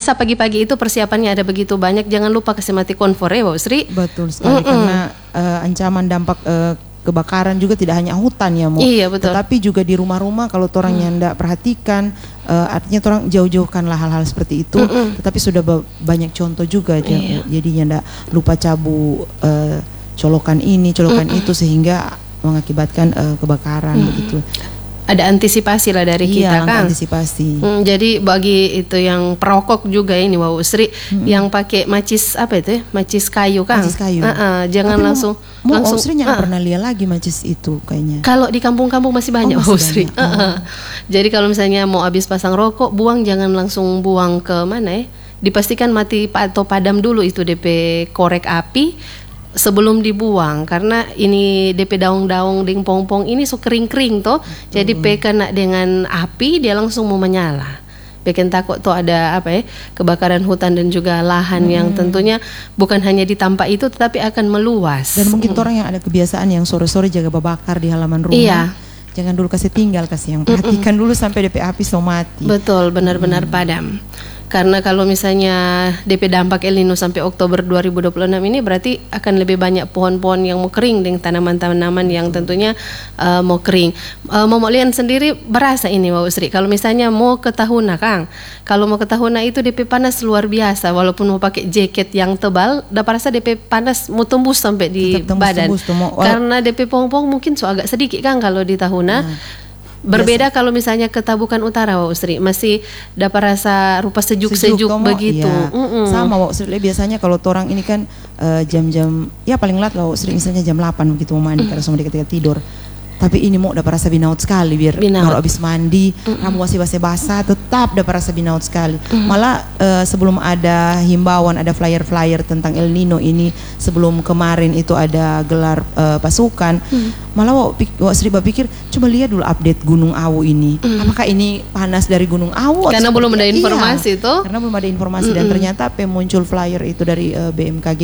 masa pagi-pagi itu persiapannya ada begitu banyak, jangan lupa kasih mati konfor ya, Mbak Sri. Betul sekali, karena ancaman dampak kebakaran juga tidak hanya hutan ya, Mo. Iya, betul. Tetapi juga di rumah-rumah kalau orang yang tidak perhatikan, artinya orang jauh-jauhkanlah hal-hal seperti itu. Tetapi sudah banyak contoh juga, jadinya tidak lupa cabu colokan ini, colokan itu, sehingga mengakibatkan kebakaran begitu. Ada antisipasi lah dari kita, kan? Antisipasi. Jadi bagi itu yang perokok juga ini, Wau Sri, yang pakai macis apa itu ya? Macis kayu, kan? Macis kayu. Jangan tapi langsung. Wau Sri jangan pernah lihat lagi macis itu kayaknya. Kalau di kampung-kampung masih banyak, Wau Sri. Jadi kalau misalnya mau habis pasang rokok, buang jangan langsung buang ke mana ya? Dipastikan mati atau padam dulu itu DP korek api sebelum dibuang, karena ini DP daung-daung ding pong-pong ini so kering-kering toh. Jadi kena dengan api dia langsung mau menyala. Bikin takut tuh ada apa ya, kebakaran hutan dan juga lahan yang tentunya bukan hanya di tampak itu tetapi akan meluas. Dan mungkin orang yang ada kebiasaan yang sore-sore jaga babakar di halaman rumah. Iya. Jangan dulu kasih tinggal, kasih yang perhatikan dulu sampai DP api so mati. Betul, benar-benar padam. Karena kalau misalnya DP dampak El Nino sampai Oktober 2026 ini berarti akan lebih banyak pohon-pohon yang mau kering dan tanaman-tanaman yang tentunya mau kering. Lian sendiri berasa ini, Wau Sri. Kalau misalnya mau ke Tahuna, Kang. Kalau mau ke Tahuna itu DP panas luar biasa. Walaupun mau pakai jaket yang tebal, dapat rasa DP panas mau tembus sampai di badan. Karena DP pohon-pohon mungkin so agak sedikit, Kang, kalau di Tahuna. Berbeda biasa. Kalau misalnya ke Tabukan Utara, Wau Sri, masih dapat rasa rupa sejuk-sejuk begitu. Iya. Sama, Wau Sri, biasanya kalau orang ini kan jam-jam ya paling lat, Wau Sri, misalnya jam 8 begitu mau mandi karena sama ketika tidur. Tapi ini mau dapat rasa binaut sekali, biar kalau habis mandi kamu masih basah tetap dapat rasa binaut sekali. Malah sebelum ada himbauan, ada flyer-flyer tentang El Nino ini, sebelum kemarin itu ada gelar pasukan, malah Wak Sri pikir coba lihat dulu update Gunung Awu ini. Apakah ini panas dari Gunung Awu? Karena belum ada informasi tuh. Karena belum ada informasi dan ternyata muncul flyer itu dari BMKG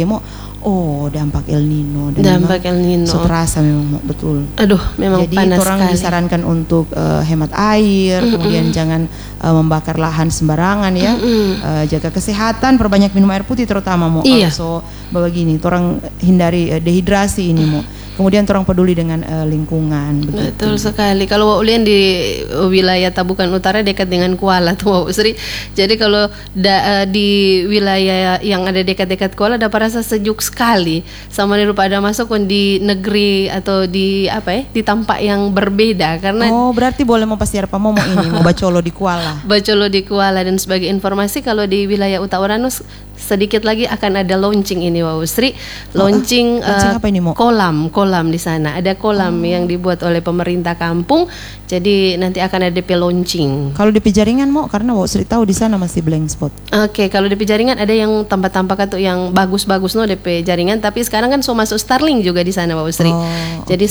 dampak El Nino. Dampak El Nino. Terasa memang betul. Aduh, memang jadi panas orang sekali. disarankan untuk hemat air, kemudian jangan membakar lahan sembarangan ya. Jaga kesehatan, perbanyak minum air putih terutama kalau begini, orang hindari dehidrasi ini Kemudian orang peduli dengan lingkungan. Betul sekali. Kalau Wak Ulian di wilayah Tabukan Utara dekat dengan Kuala tuh, Wak Sri. Jadi kalau di wilayah yang ada dekat-dekat Kuala dapat rasa sejuk sekali. Sama rupa ada masuk di negeri atau di di tampak yang berbeda karena. Oh, berarti boleh mau pasti apa mau ini mau bacolo di Kuala. Bacolo di Kuala, dan sebagai informasi kalau di wilayah Utawaranus sedikit lagi akan ada launching ini, Wak Sri. Launching apa ini, kolam di sana. Ada kolam yang dibuat oleh pemerintah kampung. Jadi nanti akan ada DP launching. Kalau DP jaringan karena Wak Sri tahu di sana masih blank spot. Oke, kalau DP jaringan ada yang tampak-tampak atau yang bagus-bagus DP jaringan, tapi sekarang kan masuk Starlink juga di sana, Wak Sri. Jadi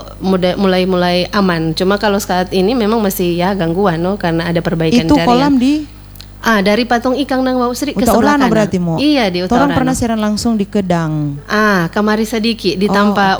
mulai aman. Cuma kalau saat ini memang masih gangguan karena ada perbaikan itu jaringan. Kolam di dari Patung Ikang nang Wak Sri ke sebelah kanan. Berarti Iya, di Utaurano. Orang pernah siaran langsung di Kedang. Kamari sedikit ditampak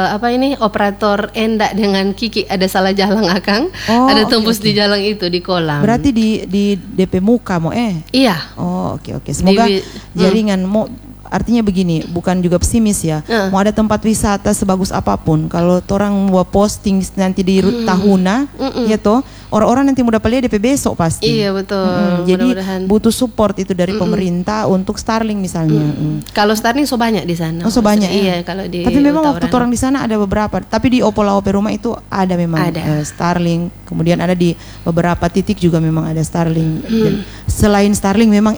operator Endak dengan Kiki ada salah jalan Akang. Ada tembus di jalan itu di kolam. Berarti di DP muka Iya. Oke. Semoga jaringan artinya begini, bukan juga pesimis ya. Mau ada tempat wisata sebagus apapun, kalau orang mau posting nanti di Tahuna, ya toh, orang-orang nanti mau dapat lihat DP besok pasti. Iya, betul. Jadi butuh support itu dari pemerintah untuk Starlink misalnya. Kalau Starlink banyak di sana. Banyak. Iya, kalau di. Tapi memang waktu orang di sana ada beberapa. Tapi di Opolaope rumah itu ada memang Starlink. Kemudian ada di beberapa titik juga memang ada Starlink. Dan selain Starlink memang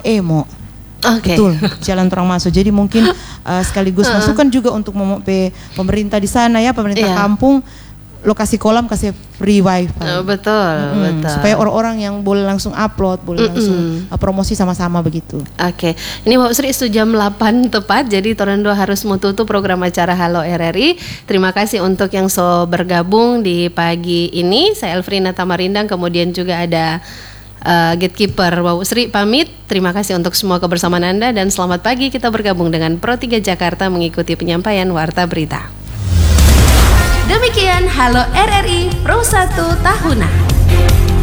Betul, jalan terang masuk. Jadi mungkin sekaligus masukan juga untuk pemerintah di sana ya, pemerintah kampung, lokasi kolam kasih free wifi. Betul. Supaya orang-orang yang boleh langsung upload, boleh langsung promosi sama-sama begitu. Oke. Ini Wak Sri jam 8 tepat, jadi Torando harus menutup program acara Halo RRI. Terima kasih untuk yang bergabung di pagi ini. Saya Elfrina Tamarindang, kemudian juga ada Gatekeeper Wak Sri pamit. Terima kasih untuk semua kebersamaan Anda dan selamat pagi. Kita bergabung dengan Pro 3 Jakarta mengikuti penyampaian Warta Berita. Demikian Halo RRI Pro 1 Tahuna.